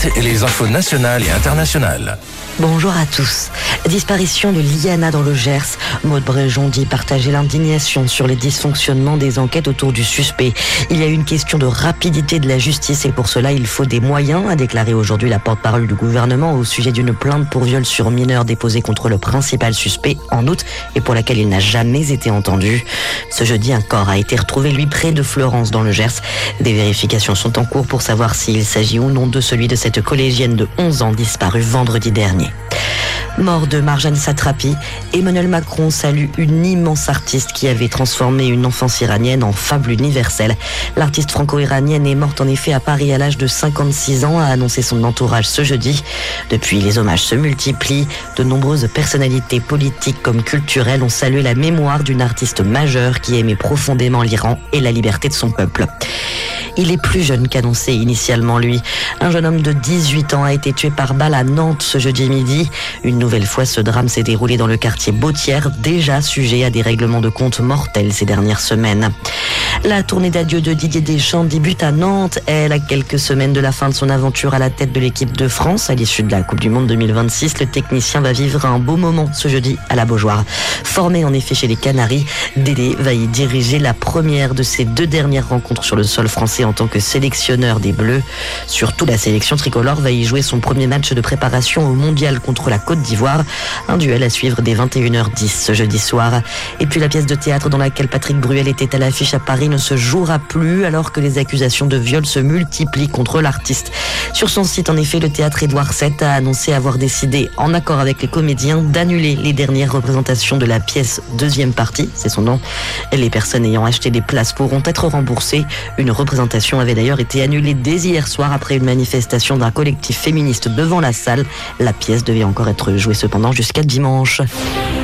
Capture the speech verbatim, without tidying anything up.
suite, les infos nationales et internationales. Bonjour à tous. Disparition de Liana dans le Gers. Maud Bréjon dit partager l'indignation sur les dysfonctionnements des enquêtes autour du suspect. Il y a une question de rapidité de la justice et pour cela il faut des moyens, a déclaré aujourd'hui la porte-parole du gouvernement au sujet d'une plainte pour viol sur mineur déposée contre le principal suspect en août et pour laquelle il n'a jamais été entendu. Ce jeudi, un corps a été retrouvé lui près de Fleurance dans le Gers. Des vérifications sont en cours pour savoir s'il s'agit ou non de celui de cette collégienne de onze ans disparue vendredi dernier. Mort de Marjane Satrapi, Emmanuel Macron salue une immense artiste qui avait transformé une enfance iranienne en fable universelle. L'artiste franco-iranienne est morte en effet à Paris à l'âge de cinquante-six ans, a annoncé son entourage ce jeudi. Depuis, les hommages se multiplient. De nombreuses personnalités politiques comme culturelles ont salué la mémoire d'une artiste majeure qui aimait profondément l'Iran et la liberté de son peuple. Il est plus jeune qu'annoncé initialement, lui. Un jeune homme de dix-huit ans a été tué par balle à Nantes ce jeudi midi. Une nouvelle fois, ce drame s'est déroulé dans le quartier Bautière, déjà sujet à des règlements de compte mortels ces dernières semaines. La tournée d'adieu de Didier Deschamps débute à Nantes. Elle, à quelques semaines de la fin de son aventure à la tête de l'équipe de France, à l'issue de la Coupe du Monde deux mille vingt-six, le technicien va vivre un beau moment ce jeudi à la Beaujoire. Formé en effet chez les Canaries, Dédé va y diriger la première de ses deux dernières rencontres sur le sol français en tant que sélectionneur des Bleus. Surtout, la sélection tricolore va y jouer son premier match de préparation au mondial contre la Côte d'Ivoire. Un duel à suivre dès vingt et une heures dix ce jeudi soir. Et puis la pièce de théâtre dans laquelle Patrick Bruel était à l'affiche à Paris ne se jouera plus alors que les accusations de viol se multiplient contre l'artiste. Sur son site, en effet, le théâtre Édouard sept a annoncé avoir décidé, en accord avec les comédiens, d'annuler les dernières représentations de la pièce deuxième partie, c'est son nom. Les personnes ayant acheté des places pourront être remboursées. Une représentation avait d'ailleurs été annulée dès hier soir après une manifestation d'un collectif féministe devant la salle. La pièce devait encore être jouée cependant jusqu'à dimanche.